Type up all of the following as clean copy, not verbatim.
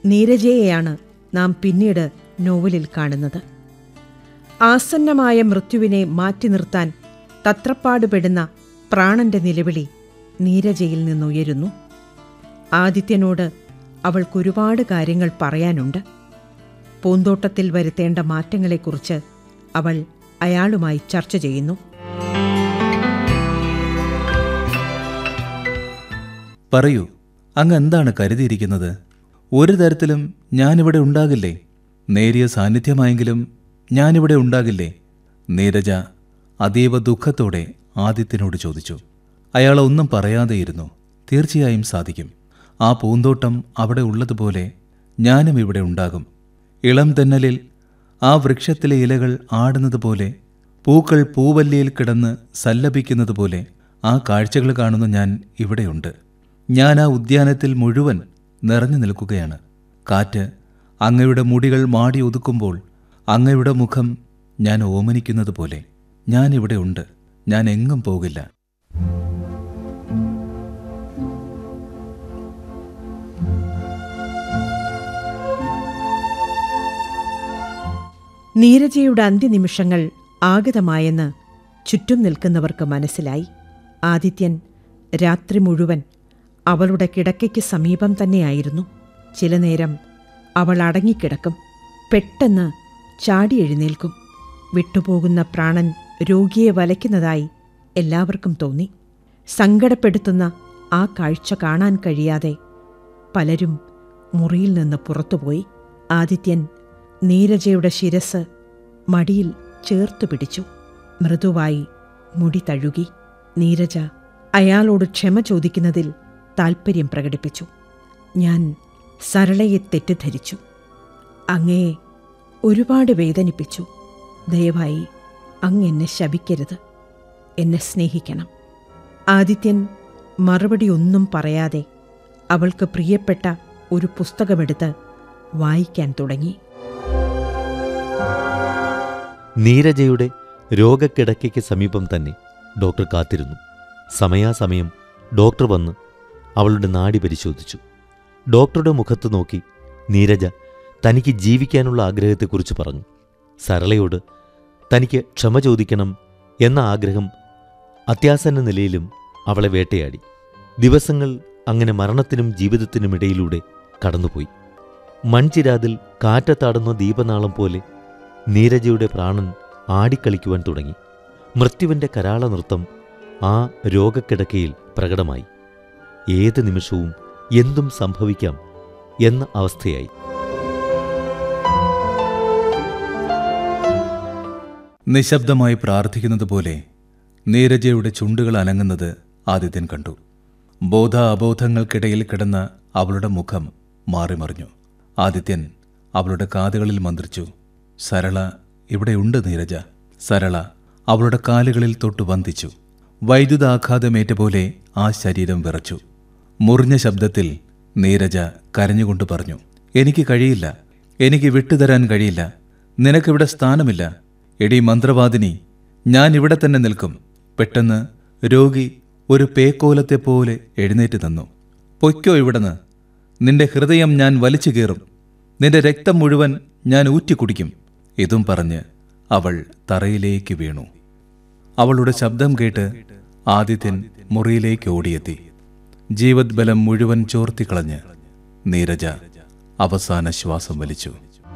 നീരജയെയാണ് നാം പിന്നീട് നോവലിൽ കാണുന്നത്. ആസന്നമായ മൃത്യുവിനെ മാറ്റി നിർത്താൻ തത്രപ്പാടുപെടുന്ന പ്രാണന്റെ നിലവിളി നീരജയിൽ നിന്നുയരുന്നു. ആദിത്യനോട് അവൾക്കൊരുപാട് കാര്യങ്ങൾ പറയാനുണ്ട്. പൂന്തോട്ടത്തിൽ വരുത്തേണ്ട മാറ്റങ്ങളെക്കുറിച്ച് അവൾ അയാളുമായി ചർച്ച ചെയ്യുന്നു. പറയൂ, അങ്ങ് എന്താണ് കരുതിയിരിക്കുന്നത്? ഒരു തരത്തിലും ഞാനിവിടെ ഉണ്ടാകില്ലേ? നേരിയ സാന്നിധ്യമായെങ്കിലും ഞാനിവിടെ ഉണ്ടാകില്ലേ? നീരജ അതീവ ദുഃഖത്തോടെ ആദിത്യനോട് ചോദിച്ചു. അയാൾ ഒന്നും പറയാതെയിരുന്നു. തീർച്ചയായും സാധിക്കും. ആ പൂന്തോട്ടം അവിടെ ഉള്ളതുപോലെ ഞാനും ഇവിടെ ഉണ്ടാകും. ഇളം തെന്നലിൽ ആ വൃക്ഷത്തിലെ ഇലകൾ ആടുന്നതുപോലെ, പൂക്കൾ പൂവല്ലിയിൽ കിടന്ന് സല്ലപിക്കുന്നതുപോലെ ആ കാഴ്ചകൾ കാണുന്ന ഞാൻ ഇവിടെയുണ്ട്. ഞാൻ ആ ഉദ്യാനത്തിൽ മുഴുവൻ നിറഞ്ഞു നിൽക്കുകയാണ്. കാറ്റ് അങ്ങയുടെ മുടികൾ മാടി ഒതുക്കുമ്പോൾ അങ്ങയുടെ മുഖം ഞാൻ ഓമനിക്കുന്നത് പോലെ ഞാൻ ഇവിടെ ഉണ്ട്. ഞാൻ എങ്ങും പോകില്ല. നീരജയുടെ അന്ത്യനിമിഷങ്ങൾ ആഗതമായെന്ന് ചുറ്റും നിൽക്കുന്നവർക്ക് മനസ്സിലായി. ആദിത്യൻ രാത്രി മുഴുവൻ അവളുടെ കിടക്കയ്ക്ക് സമീപം തന്നെയായിരുന്നു. ചില നേരം അവൾ അടങ്ങിക്കിടക്കും, പെട്ടെന്ന് ചാടി എഴുന്നേൽക്കും. വിട്ടുപോകുന്ന പ്രാണൻ രോഗിയെ വലയ്ക്കുന്നതായി എല്ലാവർക്കും തോന്നി. സങ്കടപ്പെടുത്തുന്ന ആ കാഴ്ച കാണാൻ കഴിയാതെ പലരും മുറിയിൽ നിന്ന് പുറത്തുപോയി. ആദിത്യൻ നീരജയുടെ ശിരസ് മടിയിൽ ചേർത്തു പിടിച്ചു. മൃദുവായി മുടി തഴുകി. നീരജ അയാളോട് ക്ഷമ ചോദിക്കുന്നതിൽ താൽപ്പര്യം പ്രകടിപ്പിച്ചു. ഞാൻ സരളയെ തെറ്റിദ്ധരിച്ചു. അങ്ങയെ ഒരുപാട് വേദനിപ്പിച്ചു. ദയവായി അങ്ങ് എന്നെ ശപിക്കരുത്. എന്നെ സ്നേഹിക്കണം. ആദിത്യൻ മറുപടി ഒന്നും പറയാതെ അവൾക്ക് പ്രിയപ്പെട്ട ഒരു പുസ്തകമെടുത്ത് വായിക്കാൻ തുടങ്ങി. നീരജയുടെ രോഗക്കിടക്കയ്ക്ക് സമീപം തന്നെ ഡോക്ടർ കാത്തിരുന്നു. സമയാസമയം ഡോക്ടർ വന്ന് അവളുടെ നാഡി പരിശോധിച്ചു. ഡോക്ടറുടെ മുഖത്ത് നോക്കി നീരജ തനിക്ക് ജീവിക്കാനുള്ള ആഗ്രഹത്തെക്കുറിച്ച് പറഞ്ഞു. സരളയോട് തനിക്ക് ക്ഷമ ചോദിക്കണം എന്ന ആഗ്രഹം അത്യാസന്ന നിലയിലും അവളെ വേട്ടയാടി. ദിവസങ്ങൾ അങ്ങനെ മരണത്തിനും ജീവിതത്തിനുമിടയിലൂടെ കടന്നുപോയി. മൺചിരാതിൽ കാറ്റത്താടുന്ന ദീപനാളം പോലെ നീരജയുടെ പ്രാണൻ ആടിക്കളിക്കുവാൻ തുടങ്ങി. മൃത്യുവിൻ്റെ കരാള നൃത്തം ആ രോഗക്കിടക്കയിൽ പ്രകടമായി. ഏത് നിമിഷവും എന്തും സംഭവിക്കാം എന്ന അവസ്ഥയായി. നിശബ്ദമായി പ്രാർത്ഥിക്കുന്നതുപോലെ നീരജയുടെ ചുണ്ടുകൾ അനങ്ങുന്നത് ആദിത്യൻ കണ്ടു. ബോധ അബോധങ്ങൾക്കിടയിൽ കിടന്ന അവളുടെ മുഖം മാറിമറിഞ്ഞു. ആദിത്യൻ അവളുടെ കാതുകളിൽ മന്ത്രിച്ചു. സരള ഇവിടെയുണ്ട് നീരജ. സരള അവളുടെ കാലുകളിൽ തൊട്ടു വന്ദിച്ചു. വൈദ്യുതാഘാതമേറ്റ പോലെ ആ ശരീരം വിറച്ചു. മുറിഞ്ഞ ശബ്ദത്തിൽ നീരജ കരഞ്ഞുകൊണ്ട് പറഞ്ഞു, എനിക്ക് കഴിയില്ല, എനിക്ക് വിട്ടുതരാൻ കഴിയില്ല. നിനക്കിവിടെ സ്ഥാനമില്ല. എടീ മന്ത്രവാദിനി, ഞാൻ ഇവിടെ തന്നെ നിൽക്കും. പെട്ടെന്ന് രോഗി ഒരു പേക്കോലത്തെപ്പോലെ എഴുന്നേറ്റ് നിന്നു. പൊയ്ക്കോ ഇവിടുന്ന്. നിന്റെ ഹൃദയം ഞാൻ വലിച്ചു കീറും. നിന്റെ രക്തം മുഴുവൻ ഞാൻ ഊറ്റിക്കുടിക്കും. ഇതും പറഞ്ഞ് അവൾ തറയിലേക്ക് വീണു. അവളുടെ ശബ്ദം കേട്ട് ആദിത്യൻ മുറിയിലേക്ക് ഓടിയെത്തി. ജീവദ്ബലം മുഴുവൻ ചോർത്തിക്കളഞ്ഞ് നീരജ അവസാന ശ്വാസം വലിച്ചു.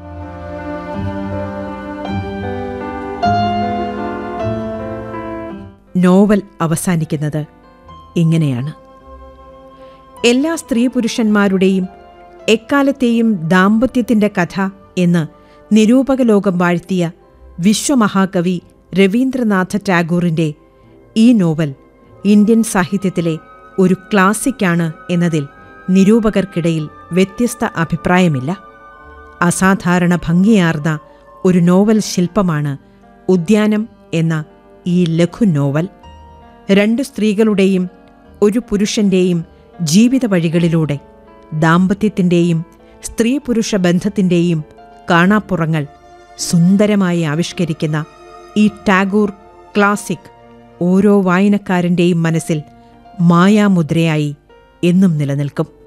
നോവൽ അവസാനിക്കുന്നത് ഇങ്ങനെയാണ്. എല്ലാ സ്ത്രീ പുരുഷന്മാരുടെയും എക്കാലത്തെയും ദാമ്പത്യത്തിൻ്റെ കഥ എന്ന് നിരൂപകലോകം വാഴ്ത്തിയ വിശ്വമഹാകവി രവീന്ദ്രനാഥ ടാഗോറിൻ്റെ ഈ നോവൽ ഇന്ത്യൻ സാഹിത്യത്തിലെ ഒരു ക്ലാസിക്കാണ് എന്നതിൽ നിരൂപകർക്കിടയിൽ വ്യത്യസ്ത അഭിപ്രായമില്ല. അസാധാരണ ഭംഗിയാർന്ന ഒരു നോവൽ ശില്പമാണ് ഉദ്യാനം എന്ന ഈ ലഘു നോവൽ. രണ്ട് സ്ത്രീകളുടെയും ഒരു പുരുഷൻ്റെയും ജീവിത വഴികളിലൂടെ ദാമ്പത്യത്തിൻ്റെയും സ്ത്രീ പുരുഷ ബന്ധത്തിൻ്റെയും കാണാപ്പുറങ്ങൾ സുന്ദരമായി ആവിഷ്കരിക്കുന്ന ഈ ടാഗോർ ക്ലാസിക് ഓരോ വായനക്കാരൻ്റെയും മനസ്സിൽ മായാമുദ്രയായി എന്നും നിലനിൽക്കും.